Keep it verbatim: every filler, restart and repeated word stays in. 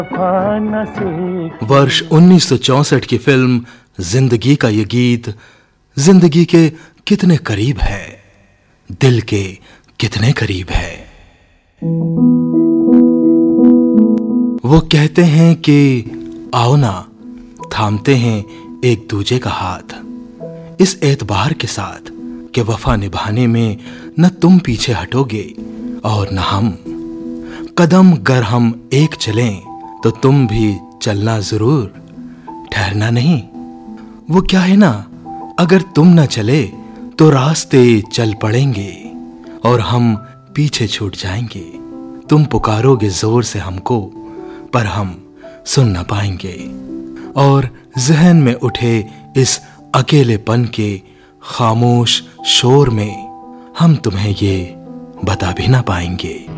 वर्ष उन्नीस सौ चौसठ की फिल्म जिंदगी का ये गीत जिंदगी के कितने करीब है, दिल के कितने करीब है। वो कहते हैं कि आओ ना, थामते हैं एक दूजे का हाथ, इस एतबार के साथ कि वफा निभाने में न तुम पीछे हटोगे और न हम। कदम गर हम एक चलें तो तुम भी चलना जरूर, ठहरना नहीं। वो क्या है ना, अगर तुम न चले तो रास्ते चल पड़ेंगे और हम पीछे छूट जाएंगे। तुम पुकारोगे जोर से हमको, पर हम सुन न पाएंगे। और जहन में उठे इस अकेलेपन के खामोश शोर में हम तुम्हें ये बता भी ना पाएंगे।